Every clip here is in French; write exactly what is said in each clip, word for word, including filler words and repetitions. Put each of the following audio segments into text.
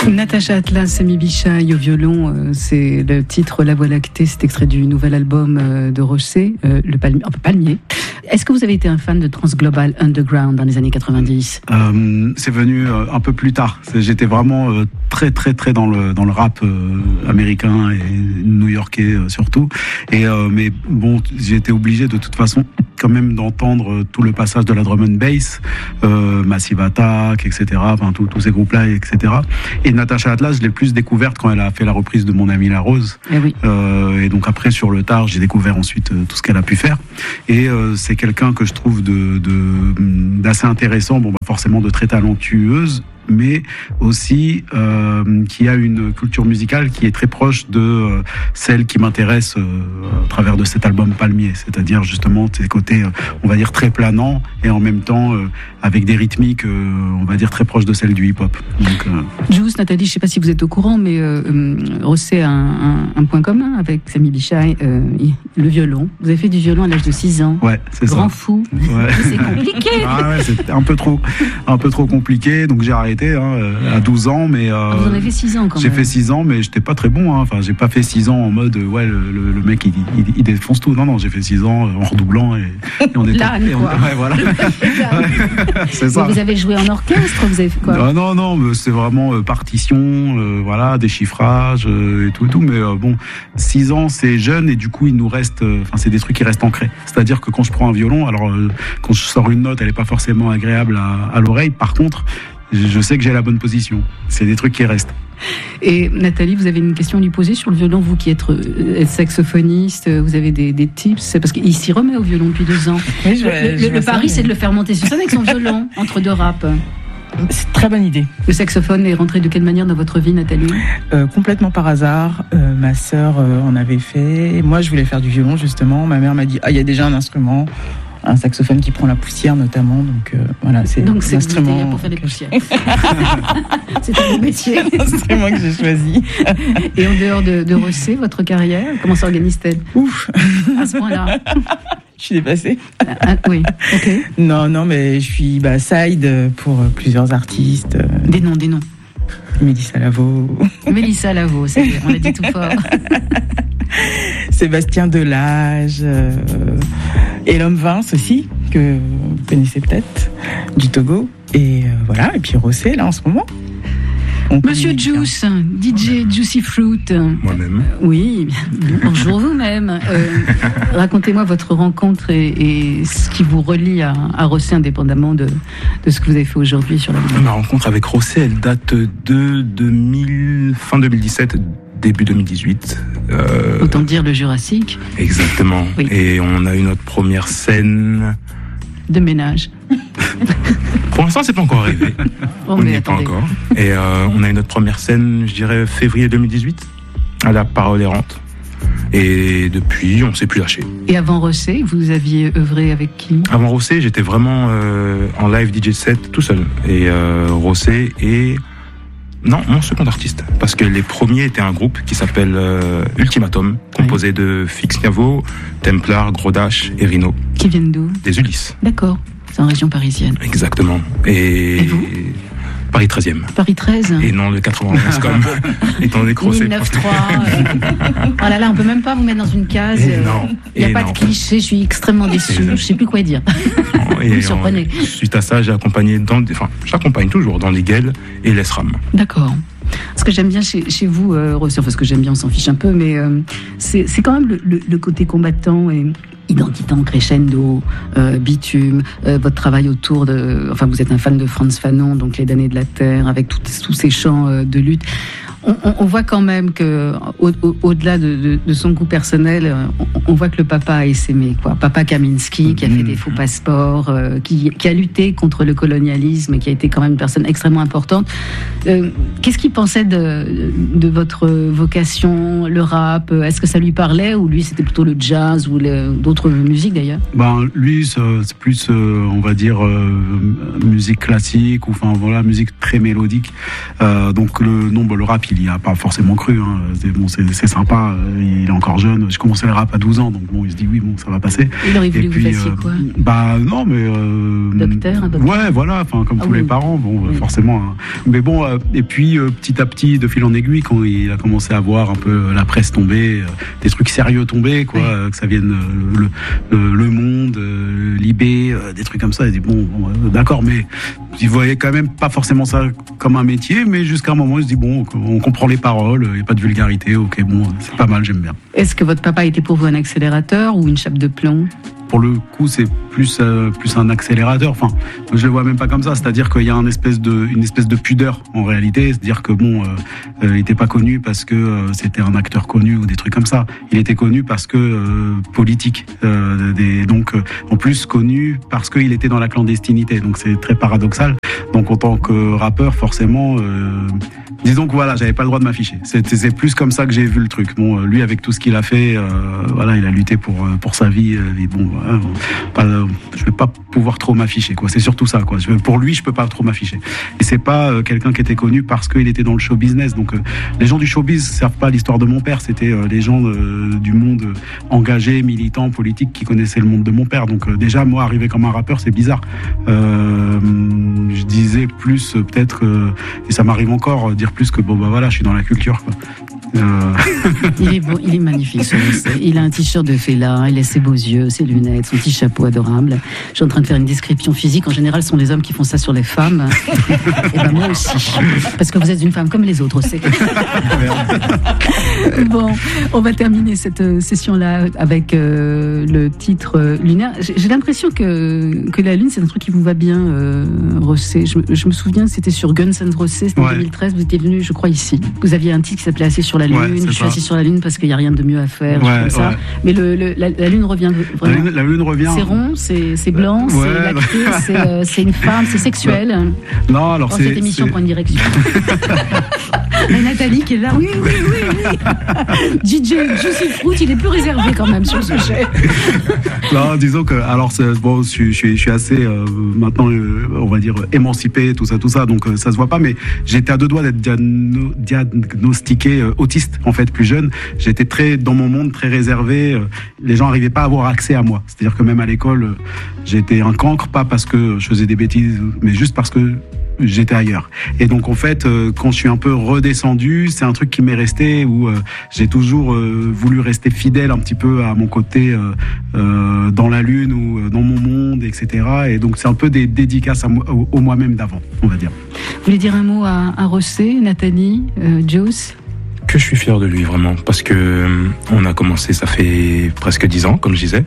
Natacha Atlas, Samy Bichai au violon, euh, c'est le titre La Voie lactée, c'est extrait du nouvel album euh, de Rosset, euh, le palmier, enfin, palmier. Est-ce que vous avez été un fan de Transglobal Underground dans les années quatre-vingt-dix ? euh, C'est venu euh, un peu plus tard. C'est, j'étais vraiment euh, très très très dans le dans le rap euh, américain et new-yorkais euh, surtout. Et euh, mais bon, j'ai été obligé de toute façon quand même d'entendre euh, tout le passage de la drum and bass, euh, Massive Attack, et cetera. Enfin tous tous ces groupes-là, et cetera. Et Natacha Atlas, je l'ai plus découverte quand elle a fait la reprise de Mon Ami La Rose. Eh oui. Euh, et donc après sur le tard, j'ai découvert ensuite euh, tout ce qu'elle a pu faire. Et euh, c'est quelqu'un que je trouve de, de d'assez intéressant, bon bah forcément de très talentueuse, mais aussi euh, qui a une culture musicale qui est très proche de euh, celle qui m'intéresse euh, à travers de cet album Palmier, c'est-à-dire justement ces côtés, euh, on va dire, très planants et en même temps euh, avec des rythmiques, euh, on va dire, très proches de celles du hip-hop. Donc, euh... Juice, Nathalie, je ne sais pas si vous êtes au courant, mais euh, euh, Rosset a un, un, un point commun avec Samy Bichai, euh, le violon. Vous avez fait du violon à l'âge de six ans. Ouais, c'est Grand ça. Grand fou. Ouais. C'est compliqué. Ah ouais, c'est un peu trop, un peu trop compliqué, donc j'ai arrêté hein, à douze ans, mais euh, vous en avez fait six ans quand j'ai même. fait six ans, mais j'étais pas très bon. Hein. Enfin, j'ai pas fait six ans en mode ouais le, le, le mec il, il, il défonce tout. Non non, j'ai fait six ans en redoublant et, et on était. Là, et on, ouais, voilà. C'est ça. Mais vous avez joué en orchestre, vous avez fait quoi? Non non non, mais c'est vraiment euh, partition, euh, voilà, déchiffrage euh, et tout et tout. Mais euh, bon, six ans c'est jeune et du coup il nous reste, enfin euh, c'est des trucs qui restent ancrés. C'est-à-dire que quand je prends un violon, alors euh, quand je sors une note, elle est pas forcément agréable à, à l'oreille. Par contre, je sais que j'ai la bonne position. C'est des trucs qui restent. Et Nathalie, vous avez une question à lui poser sur le violon, vous qui êtes euh, saxophoniste, vous avez des, des tips? Parce qu'il s'y remet au violon depuis deux ans. Oui, je, le je le, le pari, ça, c'est mais... de le faire monter sur scène avec son violon, entre deux raps. C'est une très bonne idée. Le saxophone est rentré de quelle manière dans votre vie, Nathalie? euh, Complètement par hasard. Euh, ma sœur euh, en avait fait. Moi, je voulais faire du violon, justement. Ma mère m'a dit « Ah, il y a déjà un instrument. » Un saxophone qui prend la poussière notamment, donc euh, voilà, c'est donc c'est l'instrument pour faire des poussières. C'est un métier. L'instrument que j'ai choisi. Et en dehors de, de Rosset, votre carrière, comment s'organise-t-elle? Ouf, à ce point-là. Je suis dépassée. Ah, ah, oui, ok. Non, non, mais je suis bah, side pour plusieurs artistes. Des noms, des noms. Mélissa Lavo. Mélissa Lavo, c'est bien, on l'a dit tout fort. Sébastien Delage, euh, et l'homme Vince aussi, que vous connaissez peut-être, du Togo. Et euh, voilà, et puis Rosset, là, en ce moment. On Monsieur Juice, D J Juicy Fruit. Moi-même. Euh, oui, bonjour vous-même. Euh, racontez-moi votre rencontre et, et ce qui vous relie à, à Rosset, indépendamment de, de ce que vous avez fait aujourd'hui sur la vidéo. Ma rencontre avec Rosset, elle date de deux mille, fin deux mille dix-sept, début deux mille dix-huit. Euh, Autant dire le Jurassique. Exactement. Oui. Et on a eu notre première scène... De ménage. Pour l'instant, c'est pas encore arrivé. Oh, on n'y est pas attendez. encore. Et euh, on a eu notre première scène, je dirais, février deux mille dix-huit, à la Parole Errante. Et depuis, on s'est plus lâché. Et avant Rosset, vous aviez œuvré avec qui? Avant Rosset, j'étais vraiment euh, en live D J set tout seul. Et euh, Rosset et... Non, mon second artiste. Parce que les premiers étaient un groupe qui s'appelle euh, Ultimatum, composé oui. de Fix Niavo, Templar, Gros Dash et Rhino. Qui viennent d'où? Des Ulysses. D'accord, c'est en région parisienne. Exactement. Et, et vous? Paris treizième. Paris treize. Et non le quatre-vingt-onze comme étant donné que Rosset. mille neuf cent trois. Euh... oh là là, on peut même pas vous mettre dans une case. Et non. Il n'y a et pas non. de cliché, je suis extrêmement déçu. Je ne sais plus quoi dire. Non, et vous me surprenez. On, suite à ça, j'ai accompagné dans, enfin, j'accompagne toujours dans l'Iguel et l'Esram. D'accord. Ce que j'aime bien chez, chez vous, euh, Rosset, enfin ce que j'aime bien, on s'en fiche un peu, mais euh, c'est, c'est quand même le, le, le côté combattant et identité en crescendo, euh, bitume, euh, votre travail autour de... Enfin, vous êtes un fan de Frantz Fanon, donc Les damnés de la terre, avec tout, tous ces chants euh, de lutte. On, on, on voit quand même que, au, au, au-delà de, de, de son goût personnel, on, on voit que le papa a essaimé, quoi. Papa Kaminski, qui a fait des faux passeports, euh, qui, qui a lutté contre le colonialisme, et qui a été quand même une personne extrêmement importante. Euh, qu'est-ce qu'il pensait de, de votre vocation, le rap? Est-ce que ça lui parlait, ou lui c'était plutôt le jazz ou le, d'autres musiques d'ailleurs? Ben lui c'est plus, euh, on va dire, euh, musique classique, ou enfin voilà, musique très mélodique. Euh, donc le non, ben, le rap il y a pas forcément cru. Hein. C'est, bon, c'est, c'est sympa, il est encore jeune. Je commençais le rap à douze ans, donc bon, il se dit oui, bon, ça va passer. Il aurait voulu que vous fassiez euh, quoi? Bah non, mais euh, docteur, un docteur. Ouais, voilà, enfin comme ah, tous oui. les parents, bon, oui. forcément. Hein. Mais bon, euh, et puis euh, petit à petit, de fil en aiguille, quand il a commencé à voir un peu la presse tomber, euh, des trucs sérieux tomber, quoi, oui. euh, que ça vienne euh, le, le, le Monde, euh, Libé, euh, des trucs comme ça. Il dit bon, bon euh, d'accord, mais il voyait quand même pas forcément ça comme un métier, mais jusqu'à un moment, il se dit bon, on comprend les paroles, il n'y a pas de vulgarité, ok, bon, c'est pas mal, j'aime bien. Est-ce que votre papa était pour vous un accélérateur ou une chape de plomb? Pour le coup, c'est plus euh, plus un accélérateur. Enfin, je le vois même pas comme ça. C'est-à-dire qu'il y a un espèce de une espèce de pudeur en réalité. C'est-à-dire que bon, euh, euh, il était pas connu parce que euh, c'était un acteur connu ou des trucs comme ça. Il était connu parce que euh, politique. Euh, des, donc euh, en plus connu parce qu'il était dans la clandestinité. Donc c'est très paradoxal. Donc en tant que rappeur, forcément, euh, disons que voilà, j'avais pas le droit de m'afficher. C'est, c'est plus comme ça que j'ai vu le truc. Bon, lui avec tout ce qu'il a fait, euh, voilà, il a lutté pour pour sa vie. Et bon. Hein, pas, je vais pas pouvoir trop m'afficher, quoi. C'est surtout ça, quoi. Je, pour lui, je peux pas trop m'afficher. Et c'est pas euh, quelqu'un qui était connu parce qu'il était dans le show business. Donc, euh, les gens du showbiz servent pas à l'histoire de mon père. C'était euh, les gens euh, du monde euh, engagés, militants, politiques qui connaissaient le monde de mon père. Donc, euh, déjà, moi, arriver comme un rappeur, c'est bizarre. Euh, je disais plus, euh, peut-être, euh, et ça m'arrive encore, euh, dire plus que bon, bah voilà, je suis dans la culture, quoi. Euh... il est beau, il est magnifique. Il a un t-shirt de Fela, il a ses beaux yeux, ses lunettes, son petit chapeau adorable. Je suis en train de faire une description physique. En général, ce sont les hommes qui font ça sur les femmes. Et ben moi aussi, parce que vous êtes une femme comme les autres aussi. Bon, on va terminer cette session-là avec euh, le titre euh, lunaire. J'ai l'impression que que la lune, c'est un truc qui vous va bien, euh, Rossé. Je, je me souviens, c'était sur Guns N' Roses, c'était en deux mille treize. Vous étiez venu, je crois, ici. Vous aviez un titre qui s'appelait Assez sur la lune, ouais, je suis ça. assis sur la lune parce qu'il n'y a rien de mieux à faire, ouais, comme ça. Ouais. Mais le, le, la, la lune revient vraiment. La lune, la lune revient. C'est rond, c'est, c'est blanc, ouais, c'est lacté, ouais. c'est, euh, c'est une femme, c'est sexuel. Non, alors oh, c'est. Cette émission c'est... prend une direction. Et Nathalie qui est là, oui, oui, oui, oui. D J Juicy Fruit, il est plus réservé quand même sur le sujet. Non, disons que, alors, c'est, bon, je, je, suis, je suis assez, euh, maintenant, euh, on va dire, émancipé, tout ça, tout ça, donc euh, ça se voit pas, mais j'étais à deux doigts d'être diagno- diagnostiqué euh, autiste, en fait, plus jeune. J'étais très, dans mon monde, très réservé. Euh, les gens n'arrivaient pas à avoir accès à moi. C'est-à-dire que même à l'école, euh, j'étais un cancre, pas parce que je faisais des bêtises, mais juste parce que j'étais ailleurs. Et donc en fait, euh, quand je suis un peu redescendu, c'est un truc qui m'est resté où euh, j'ai toujours euh, voulu rester fidèle un petit peu à mon côté euh, euh, dans la lune ou euh, dans mon monde, et cetera. Et donc c'est un peu des dédicaces à moi, au, au moi-même d'avant, on va dire. Vous voulez dire un mot à, à Rossé, Nathalie, euh, Juice? Que je suis fier de lui vraiment, parce que euh, on a commencé, ça fait presque dix ans, comme je disais.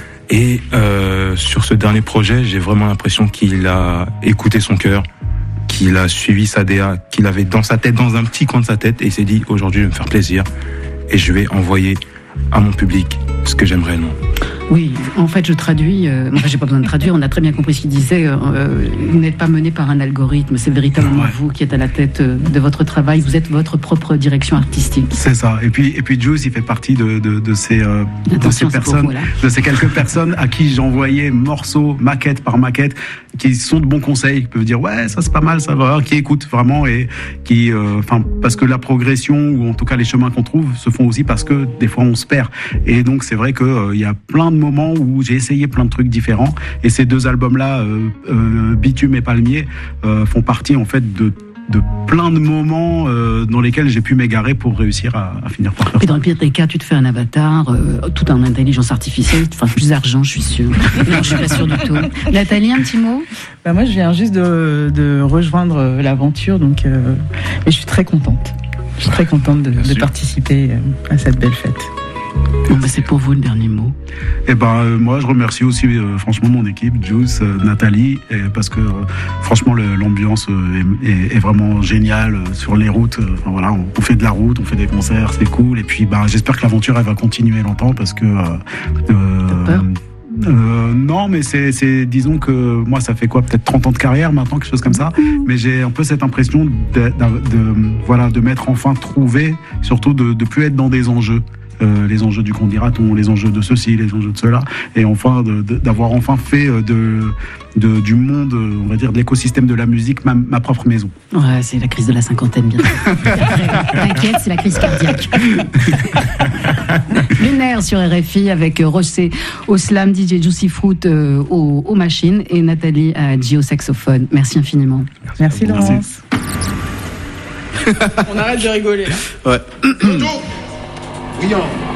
Et euh, sur ce dernier projet, j'ai vraiment l'impression qu'il a écouté son cœur, qu'il a suivi sa D A, qu'il avait dans sa tête, dans un petit coin de sa tête, et il s'est dit aujourd'hui je vais me faire plaisir et je vais envoyer à mon public ce que j'aime réellement. Oui, en fait, je traduis. Euh, enfin, j'ai pas besoin de traduire. On a très bien compris ce qu'il disait. Euh, vous n'êtes pas mené par un algorithme. C'est véritablement ouais. vous qui êtes à la tête de votre travail. Vous êtes votre propre direction artistique. C'est ça. Et puis, et puis, Juice, il fait partie de de, de ces euh, de ces personnes, vous, de ces quelques personnes à qui j'envoyais morceaux, maquette par maquette, qui sont de bons conseils, qui peuvent dire ouais, ça c'est pas mal, ça va, qui écoutent vraiment et qui, enfin, euh, parce que la progression ou en tout cas les chemins qu'on trouve se font aussi parce que des fois on se perd. Et donc c'est vrai que il euh, y a plein de moments où j'ai essayé plein de trucs différents et ces deux albums-là, euh, euh, Bitume et Palmier, euh, font partie en fait de de plein de moments euh, dans lesquels j'ai pu m'égarer pour réussir à, à finir par faire et ça. Dans le pire des cas, tu te fais un avatar, euh, tout en intelligence artificielle, enfin plus d'argent, je suis sûre. Non, je suis pas sûre du tout. Nathalie, un petit mot? Bah moi, je viens juste de, de rejoindre l'aventure, donc euh, et je suis très contente. Je suis très contente de, de participer à cette belle fête. Bon, bah c'est pour vous le dernier mot. Et ben euh, moi je remercie aussi euh, franchement mon équipe, Juice, euh, Nathalie, et parce que euh, franchement le, l'ambiance euh, est, est, est vraiment géniale euh, sur les routes. Euh, enfin, voilà, on, on fait de la route, on fait des concerts, c'est cool. Et puis bah j'espère que l'aventure elle va continuer longtemps parce que. Euh, T'as peur? Euh, non, mais c'est, c'est, disons que moi, ça fait quoi, peut-être trente ans de carrière maintenant, quelque chose comme ça. Mais j'ai un peu cette impression de, de, de voilà, de m'être enfin trouvé, surtout de, de plus être dans des enjeux. euh, les enjeux du Condirat-on, les enjeux de ceci, les enjeux de cela, et enfin de, de, d'avoir enfin fait de, de, du monde, on va dire, de l'écosystème de la musique, ma, ma propre maison. Ouais, c'est la crise de la cinquantaine, bien sûr. T'inquiète, c'est la crise cardiaque. Lunaire sur R F I avec Rossé au slam, D J Juicy Fruit euh, aux, aux machines et Nathalie à G au saxophone. Merci infiniment. Merci, Laurence. Merci. On arrête de rigoler là. Ouais. Brillant.